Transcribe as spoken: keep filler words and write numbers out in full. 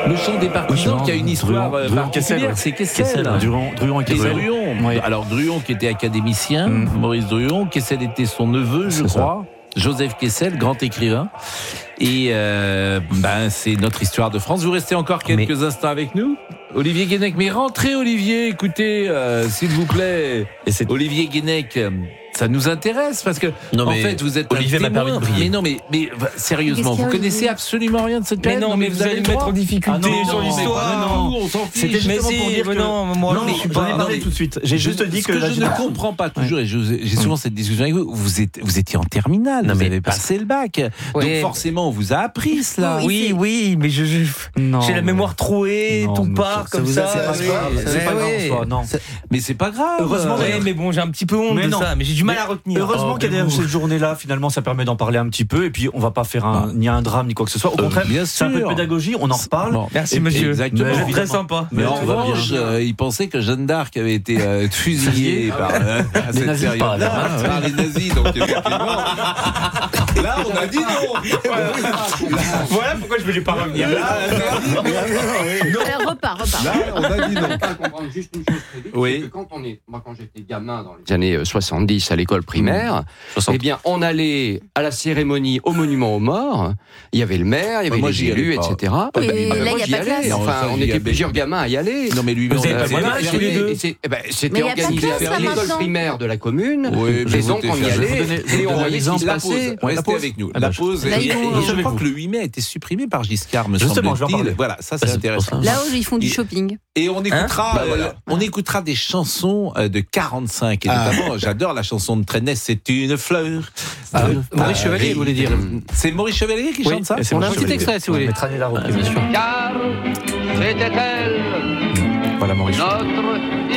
Le chant des partisans oui, qui a une histoire Druon, euh, Druon, particulière, Kessel, ouais. c'est Kessel. Kessel, Druon, Druon et Et Kessel. Druon. Oui. Alors Druon qui était académicien, Mm. Maurice Druon, Kessel était son neveu, je C'est crois. Joseph Kessel, grand écrivain. Et euh, ben, c'est notre histoire de France. Vous restez encore quelques Mais... instants avec nous, Olivier Guénec. Mais rentrez, Olivier, écoutez, euh, s'il vous plaît. Et c'est... Olivier Guénec, ça nous intéresse parce que, non, en fait, vous êtes Olivier un m'a témoin. permis de briller. Mais non, mais, mais sérieusement, vous connaissez absolument rien de cette période. Mais non, mais vous allez me mettre en difficulté ah non, sur l'histoire. Non, non, on s'en fiche. C'était justement mais si, pour dire mais que... non, moi, non, je suis j'en ai pas... parlé tout de suite. J'ai juste je, dit ce que... que la je génération... ne comprends pas toujours, et je, j'ai souvent cette discussion avec vous, vous, êtes, vous étiez en terminale, Non, vous mais avez parce- passé le bac, Ouais. donc forcément on vous a appris cela. Oui, oui, mais je, je... Non, j'ai la mais- mémoire trouée, Non, tout mais part ça comme vous ça. a- c'est pas oui. grave, c'est Ouais, pas grave, ouais. en soi, non. Mais c'est pas grave. Heureusement, Ouais, mais bon, j'ai un petit peu honte Mais de non. ça, mais j'ai du mal Mais à retenir. Heureusement Oh, qu'il y a mais cette journée-là, finalement, ça permet d'en parler un petit peu, et puis on va pas faire un, ni un drame, ni quoi que ce soit. Au Euh, contraire, bien c'est un peu de sûr. pédagogie, on en reparle. Bon. Merci Et- monsieur. Exactement. C'est très Évidemment. sympa. Mais Mais en tout va revanche, bien. euh, il pensait que Jeanne d'Arc avait été euh, fusillée par, euh, à Les cette nazis, pas, période-là, alors, hein, par les nazis. Donc effectivement, là on a dit non. Voilà pourquoi je voulais pas revenir. Là, on a dit non. Alors, repars, repars. Là, on a dit non. Il faut comprendre juste une chose très vite, Oui. c'est que quand on est, moi quand j'étais gamin dans les années euh, soixante-dix à l'école primaire, eh bien on allait à la cérémonie au monument aux morts, il y avait le maire, il y avait Moi, les j'y allais élus, pas. et cetera. Oui, Ah ben, là, moi, il y a j'y pas de allais. place. Enfin, Non, ça, on j'y était allais. plusieurs gamins à y aller. Non mais lui, Vous avez on pas a- de place, c'est- tous les deux Et c'est- eh ben, Mais C'était il y a pas de organisé place, à là, l'école maintenant. primaire de la commune, Oui, mais et vous donc êtes on y fait- je vais allait, vous donner- je vais et vous on donner voyait ce qui se l'exemple. La pause, passait. Ouais, la restez pause. avec nous. Ah La bah, pause, Là, et, ils vont- et je avec crois vous. que le huit mai a été supprimé par Giscard, me Justement, je vais en semble-t-il. parler. Voilà, ça Ah, c'est c'est intéressant. pour Là où ils font du Et- shopping. Et on écoutera, Bah, euh, voilà. on écoutera des chansons euh, de quarante-cinq, et notamment, j'adore la chanson de Trenet, c'est une fleur. Ah, Euh, Maurice euh, Chevalier, vous voulez dire. C'est Maurice Chevalier qui Oui, chante ça et c'est On a un Maurice petit Chevalier. extrait, si vous voulez. On mettra la reprise, bien sûr. Car c'était elle, Voilà, Maurice. notre